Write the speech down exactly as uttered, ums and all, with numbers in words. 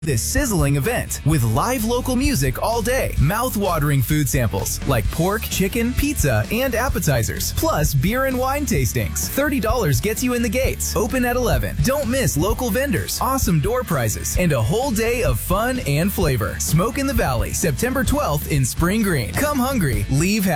This sizzling event with live local music all day, mouth-watering food samples like pork, chicken, pizza, and appetizers, plus beer and wine tastings. thirty dollars gets you in the gates. Open at eleven. Don't miss local vendors, awesome door prizes, and a whole day of fun and flavor. Smoke in the Valley, September twelfth in Spring Green. Come hungry, leave happy.